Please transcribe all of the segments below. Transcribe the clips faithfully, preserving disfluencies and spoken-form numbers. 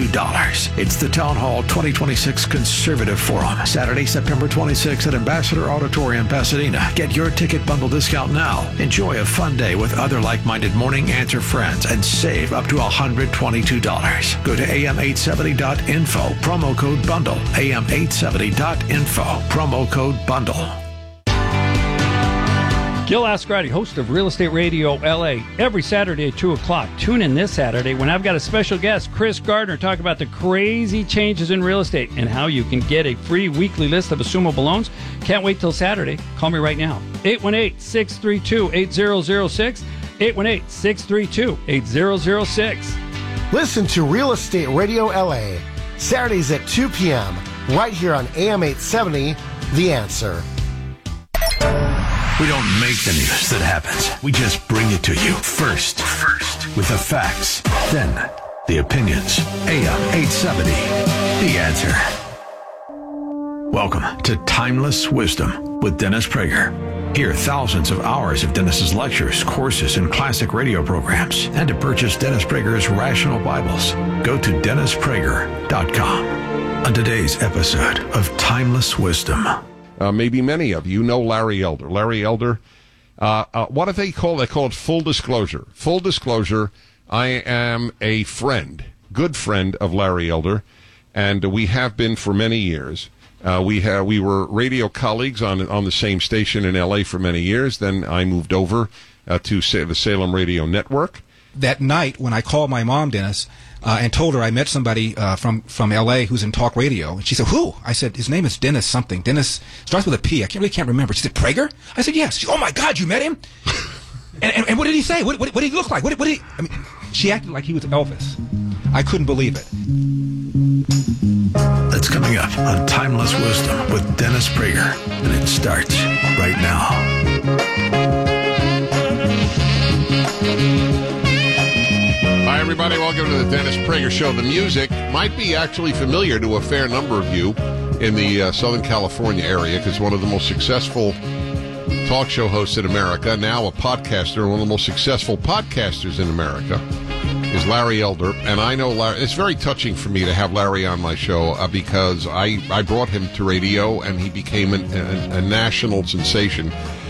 twenty-two dollars. It's the Town Hall twenty twenty-six Conservative Forum, Saturday, September twenty-sixth at Ambassador Auditorium, Pasadena. Get your ticket bundle discount now. Enjoy a fun day with other like-minded Morning Answer friends and save up to one hundred twenty-two dollars. Go to A M eight seventy dot info, promo code bundle. A M eight seventy dot info, promo code bundle. Gil Ascarati, host of Real Estate Radio L A, every Saturday at two o'clock. Tune in this Saturday when I've got a special guest, Chris Gardner, talk about the crazy changes in real estate and how you can get a free weekly list of assumable loans. Can't wait till Saturday. Call me right now. eight one eight, six three two, eight zero zero six. eight one eight, six three two, eight zero zero six. Listen to Real Estate Radio L A, Saturdays at two p.m., right here on A M eight seventy, The Answer. We don't make the news that happens. We just bring it to you first. First. With the facts. Then the opinions. A M eight seventy. The Answer. Welcome to Timeless Wisdom with Dennis Prager. Hear thousands of hours of Dennis's lectures, courses, and classic radio programs. And to purchase Dennis Prager's Rational Bibles, go to dennis prager dot com. On today's episode of Timeless Wisdom. Uh, maybe many of you know Larry Elder. Larry Elder, uh, uh, what do they call it? They call it full disclosure. Full disclosure, I am a friend, good friend of Larry Elder, and we have been for many years. Uh, we have, we were radio colleagues on on the same station in L A for many years. Then I moved over uh, to say, the Salem Radio Network. That night when I called my mom, Dennis, uh, and told her I met somebody uh, from, from L A who's in talk radio, and she said, who? I said, his name is Dennis something. Dennis starts with a P. I can't, really can't remember. She said, Prager? I said, yes. She said, oh, my God, you met him? and, and, and what did he say? What, what, what did he look like? What, what did he... I mean, she acted like he was Elvis. I couldn't believe it. That's coming up on Timeless Wisdom with Dennis Prager, and it starts right now. Hi, everybody. Welcome to the Dennis Prager Show. The music might be actually familiar to a fair number of you in the uh, Southern California area, because one of the most successful talk show hosts in America, now a podcaster, one of the most successful podcasters in America, is Larry Elder. And I know Larry, it's very touching for me to have Larry on my show uh, because I, I brought him to radio and he became an, a, a national sensation.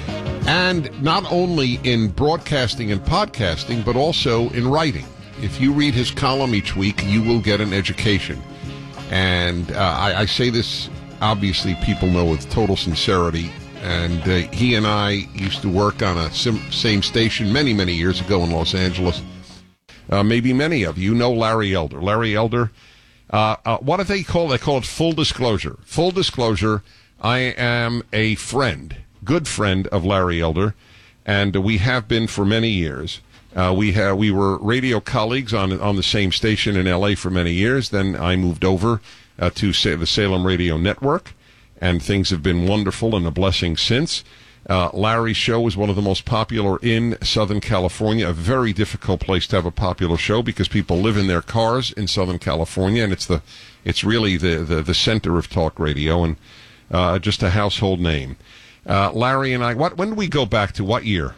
And not only in broadcasting and podcasting, but also in writing. If you read his column each week, you will get an education. And uh, I, I say this, obviously, people know with total sincerity. And uh, he and I used to work on a sim- same station many, many years ago in Los Angeles. Uh, maybe many of you know Larry Elder. Larry Elder, uh, uh, what do they call it? They call it full disclosure. Full disclosure, I am a friend, good friend of Larry Elder, and we have been for many years. Uh, we have, we were radio colleagues on on the same station in L A for many years. Then I moved over uh, to say, the Salem Radio Network, and things have been wonderful and a blessing since. Uh, Larry's show is one of the most popular in Southern California, a very difficult place to have a popular show because people live in their cars in Southern California, and it's the it's really the, the, the center of talk radio and uh, just a household name. Uh, Larry and I, what when did we go back to? What year?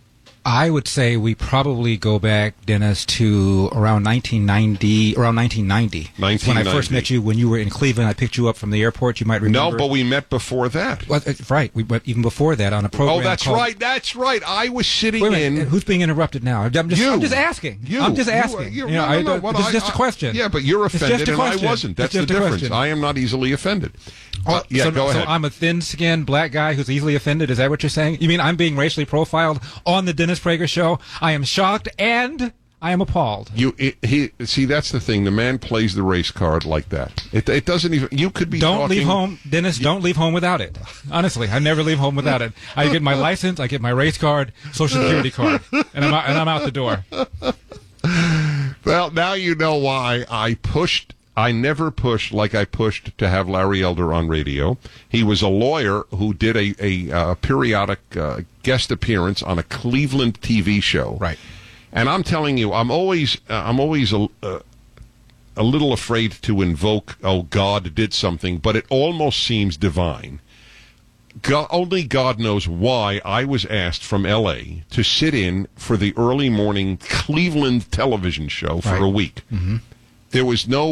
I would say we probably go back, Dennis, to around nineteen ninety, around nineteen ninety. nineteen ninety. When I first met you, when you were in Cleveland, I picked you up from the airport. You might remember. No, but we met before that. Well, right. We went even before that on a program. Oh, that's called... right. That's right. I was sitting Wait a in. minute. Who's being interrupted now? I'm just, you. I'm just asking. You. I'm just you, asking. You, you know, no, no, no. I, Well, this is I, just a question. Yeah, but you're offended and I wasn't. That's the difference. I am not easily offended. Oh, uh, yeah, so, go so ahead. I'm a thin-skinned black guy who's easily offended? Is that what you're saying? You mean I'm being racially profiled on the Dennis Prager Show? I am shocked and I am appalled. You, it, he, see, that's the thing. The man plays the race card like that. It, it doesn't even. You could be. Don't talking, leave home, Dennis. You, don't leave home without it. Honestly, I never leave home without it. I get my license, I get my race card, Social Security card, and I'm out, and I'm out the door. Well, now you know why I pushed. I never pushed like I pushed to have Larry Elder on radio. He was a lawyer who did a, a uh, periodic uh, guest appearance on a Cleveland T V show. Right. And I'm telling you, I'm always, uh, I'm always a, uh, a little afraid to invoke, oh, God did something, but it almost seems divine. God, only God knows why I was asked from L A to sit in for the early morning Cleveland television show for right. a week. Mm-hmm. There was no